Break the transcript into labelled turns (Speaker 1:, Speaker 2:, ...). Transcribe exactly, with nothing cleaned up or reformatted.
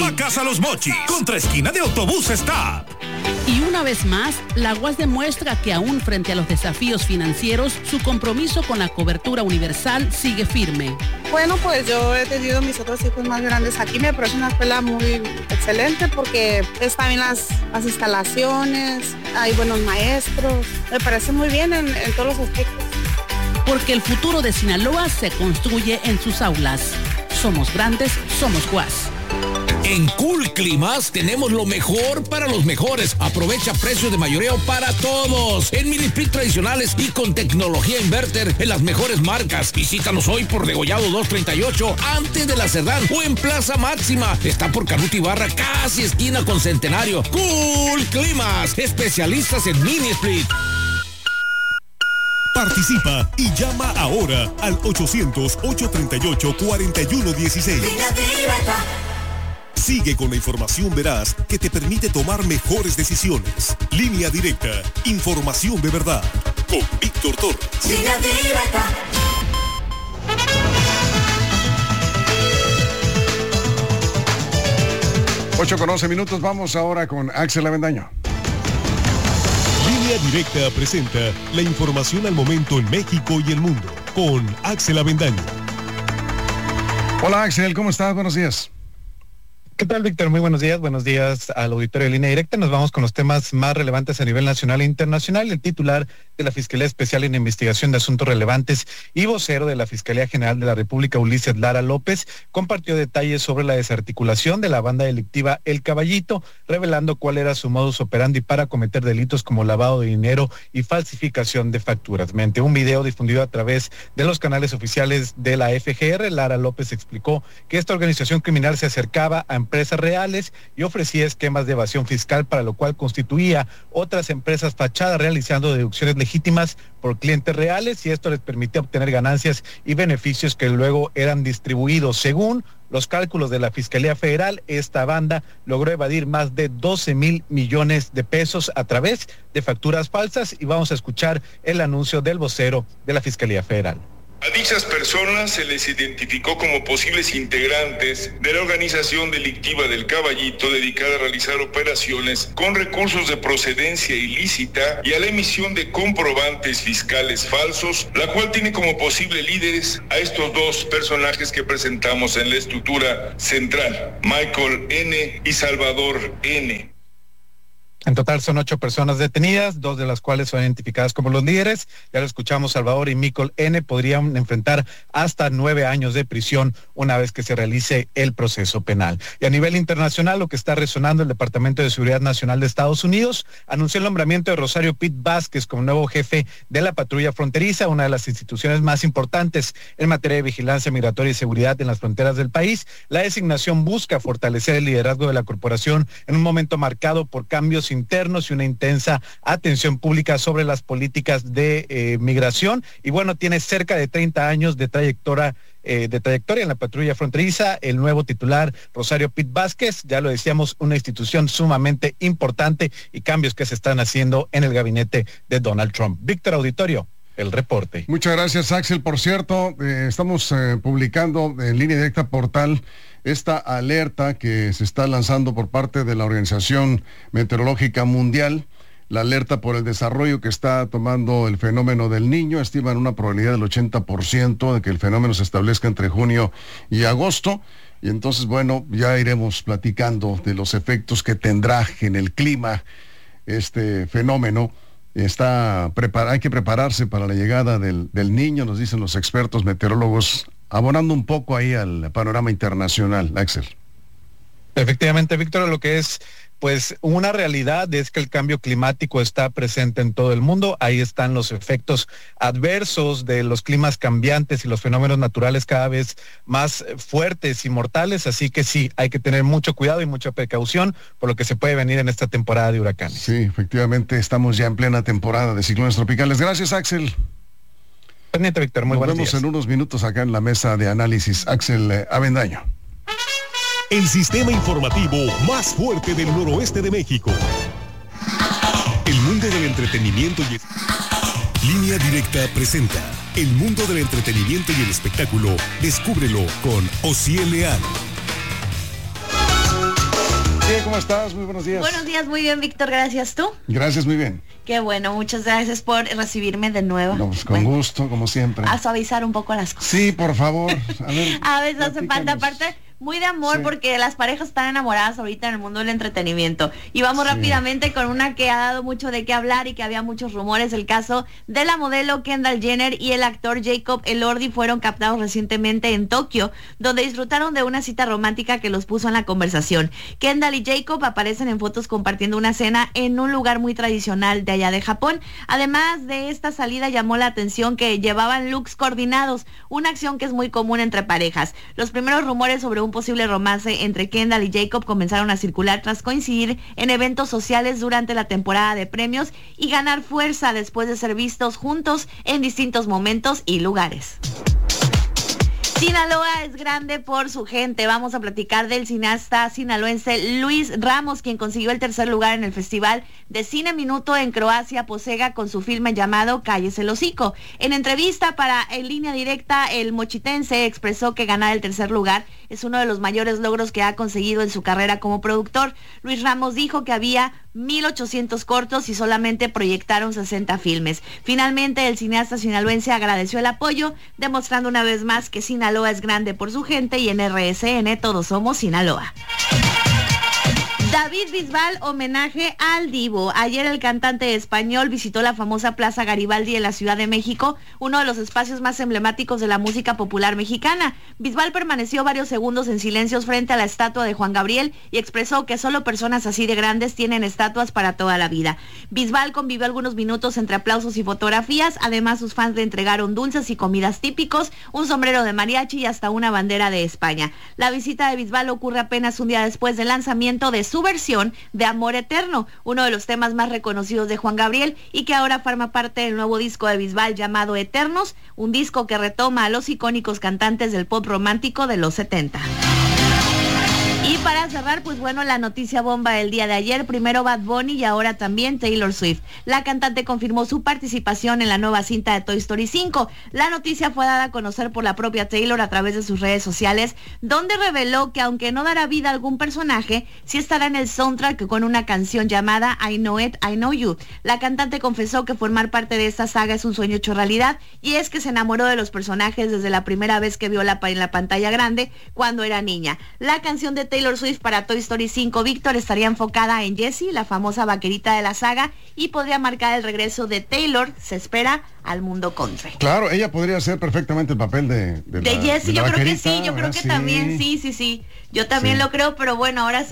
Speaker 1: Vacas a los Mochis, contra esquina de Autobús está.
Speaker 2: Y una vez más, la U A S demuestra que aún frente a los desafíos financieros, su compromiso con la cobertura universal sigue firme.
Speaker 3: Bueno, pues yo he tenido mis otros hijos más grandes aquí. Me parece una escuela muy excelente porque están bien las, las instalaciones, hay buenos maestros. Me parece muy bien en, en todos los aspectos.
Speaker 2: Porque el futuro de Sinaloa se construye en sus aulas. Somos grandes, somos U A S.
Speaker 4: En Cool Climas tenemos lo mejor para los mejores. Aprovecha precios de mayoreo para todos. En mini split tradicionales y con tecnología inverter en las mejores marcas. Visítanos hoy por Degollado dos treinta y ocho antes de la Cerdán o en Plaza Máxima. Está por Canuto Ibarra, casi esquina con Centenario. Cool Climas, especialistas en mini split.
Speaker 5: Participa y llama ahora al ochocientos, ochocientos treinta y ocho, cuarenta y uno dieciséis. Sigue con la información veraz que te permite tomar mejores decisiones. Línea Directa, información de verdad. Con Víctor Torres. Línea Directa.
Speaker 6: ocho con once minutos, vamos ahora con Axel Avendaño.
Speaker 5: Línea Directa presenta la información al momento en México y el mundo con Axel Avendaño.
Speaker 6: Hola Axel, ¿cómo estás? Buenos días.
Speaker 7: ¿Qué tal, Víctor? Muy buenos días. Buenos días al auditorio de Línea Directa. Nos vamos con los temas más relevantes a nivel nacional e internacional. El titular de la Fiscalía Especial en Investigación de Asuntos Relevantes y vocero de la Fiscalía General de la República, Ulises Lara López, compartió detalles sobre la desarticulación de la banda delictiva El Caballito, revelando cuál era su modus operandi para cometer delitos como lavado de dinero y falsificación de facturas. Mediante un video difundido a través de los canales oficiales de la F G R, Lara López explicó que esta organización criminal se acercaba a empresas reales y ofrecía esquemas de evasión fiscal, para lo cual constituía otras empresas fachadas realizando deducciones legítimas por clientes reales, y esto les permitía obtener ganancias y beneficios que luego eran distribuidos. Según los cálculos de la Fiscalía Federal, esta banda logró evadir más de doce mil millones de pesos a través de facturas falsas, y vamos a escuchar el anuncio del vocero de la Fiscalía Federal.
Speaker 8: A dichas personas se les identificó como posibles integrantes de la organización delictiva del Caballito, dedicada a realizar operaciones con recursos de procedencia ilícita y a la emisión de comprobantes fiscales falsos, la cual tiene como posibles líderes a estos dos personajes que presentamos en la estructura central, Michael N. y Salvador N.
Speaker 7: En total son ocho personas detenidas, dos de las cuales son identificadas como los líderes. Ya lo escuchamos, Salvador y Michael N. podrían enfrentar hasta nueve años de prisión una vez que se realice el proceso penal. Y a nivel internacional, lo que está resonando, el Departamento de Seguridad Nacional de Estados Unidos anunció el nombramiento de Rosario Pitt Vázquez como nuevo jefe de la patrulla fronteriza, una de las instituciones más importantes en materia de vigilancia migratoria y seguridad en las fronteras del país. La designación busca fortalecer el liderazgo de la corporación en un momento marcado por cambios internos y una intensa atención pública sobre las políticas de eh, migración. Y bueno, tiene cerca de treinta años de trayectoria eh, de trayectoria en la patrulla fronteriza. El nuevo titular, Rosario Pitt Vázquez, ya lo decíamos, una institución sumamente importante, y cambios que se están haciendo en el gabinete de Donald Trump. Víctor, auditorio, el reporte.
Speaker 6: Muchas gracias, Axel. Por cierto, eh, estamos eh, publicando en Línea Directa Portal esta alerta que se está lanzando por parte de la Organización Meteorológica Mundial, la alerta por el desarrollo que está tomando el fenómeno del Niño. Estiman una probabilidad del ochenta por ciento de que el fenómeno se establezca entre junio y agosto. Y entonces, bueno, ya iremos platicando de los efectos que tendrá en el clima este fenómeno. Está prepar- hay que prepararse para la llegada del, del Niño, nos dicen los expertos meteorólogos, abonando un poco ahí al panorama internacional, Axel.
Speaker 7: Efectivamente, Víctor, lo que es pues una realidad es que el cambio climático está presente en todo el mundo. Ahí están los efectos adversos de los climas cambiantes y los fenómenos naturales cada vez más fuertes y mortales. Así que sí, hay que tener mucho cuidado y mucha precaución por lo que se puede venir en esta temporada de huracanes.
Speaker 6: Sí, efectivamente, estamos ya en plena temporada de ciclones tropicales. Gracias, Axel.
Speaker 7: Pendiente, Víctor, muy buenos días.
Speaker 6: Nos vemos en unos minutos acá en la mesa de análisis. Axel eh, Avendaño.
Speaker 5: El sistema informativo más fuerte del noroeste de México. El mundo del entretenimiento y... Línea Directa presenta el mundo del entretenimiento y el espectáculo. Descúbrelo con Osiel Leal.
Speaker 6: ¿cómo estás? Muy buenos días.
Speaker 9: Buenos días, muy bien, Víctor, gracias. ¿Tú?
Speaker 6: Gracias, muy bien.
Speaker 9: Qué bueno, muchas gracias por recibirme de nuevo.
Speaker 6: No, pues con
Speaker 9: bueno,
Speaker 6: gusto, como siempre.
Speaker 9: A suavizar un poco las cosas.
Speaker 6: Sí, por favor. A, ver,
Speaker 9: a veces hace falta, aparte, muy de amor, sí, porque las parejas están enamoradas ahorita en el mundo del entretenimiento. Y vamos sí. rápidamente con una que ha dado mucho de qué hablar y que había muchos rumores. El caso de la modelo Kendall Jenner y el actor Jacob Elordi fueron captados recientemente en Tokio, donde disfrutaron de una cita romántica que los puso en la conversación. Kendall y Jacob aparecen en fotos compartiendo una cena en un lugar muy tradicional de allá de Japón. Además de esta salida, llamó la atención que llevaban looks coordinados, una acción que es muy común entre parejas. Los primeros rumores sobre un posible romance entre Kendall y Jacob comenzaron a circular tras coincidir en eventos sociales durante la temporada de premios y ganar fuerza después de ser vistos juntos en distintos momentos y lugares. Sinaloa es grande por su gente. Vamos a platicar del cineasta sinaloense Luis Ramos, quien consiguió el tercer lugar en el Festival de Cine Minuto en Croacia, Posega, con su filme llamado Cállese el hocico. En entrevista para En Línea Directa, el mochitense expresó que ganar el tercer lugar es uno de los mayores logros que ha conseguido en su carrera como productor. Luis Ramos dijo que había mil ochocientos cortos y solamente proyectaron sesenta filmes. Finalmente, el cineasta sinaloense agradeció el apoyo, demostrando una vez más que Sinaloa es grande por su gente y en R S N todos somos Sinaloa. David Bisbal, homenaje al Divo. Ayer el cantante español visitó la famosa Plaza Garibaldi en la Ciudad de México, uno de los espacios más emblemáticos de la música popular mexicana. Bisbal permaneció varios segundos en silencio frente a la estatua de Juan Gabriel y expresó que solo personas así de grandes tienen estatuas para toda la vida. Bisbal convivió algunos minutos entre aplausos y fotografías. Además, sus fans le entregaron dulces y comidas típicos, un sombrero de mariachi y hasta una bandera de España. La visita de Bisbal ocurre apenas un día después del lanzamiento de su versión de Amor Eterno, uno de los temas más reconocidos de Juan Gabriel y que ahora forma parte del nuevo disco de Bisbal llamado Eternos, un disco que retoma a los icónicos cantantes del pop romántico de los setenta. Y para cerrar, pues bueno, la noticia bomba del día de ayer, primero Bad Bunny y ahora también Taylor Swift. La cantante confirmó su participación en la nueva cinta de Toy Story cinco. La noticia fue dada a conocer por la propia Taylor a través de sus redes sociales, donde reveló que aunque no dará vida a algún personaje, sí estará en el soundtrack con una canción llamada I Know It, I Know You. La cantante confesó que formar parte de esta saga es un sueño hecho realidad, y es que se enamoró de los personajes desde la primera vez que vio la, en la pantalla grande cuando era niña. La canción de Taylor Swift para Toy Story cinco, Víctor, estaría enfocada en Jessie, la famosa vaquerita de la saga, y podría marcar el regreso de Taylor, se espera, al mundo country.
Speaker 6: Claro, ella podría hacer perfectamente el papel de
Speaker 9: de, de Jessie, yo creo que sí, yo creo que sí. también, sí, sí, sí, yo también sí. lo creo, pero bueno, ahora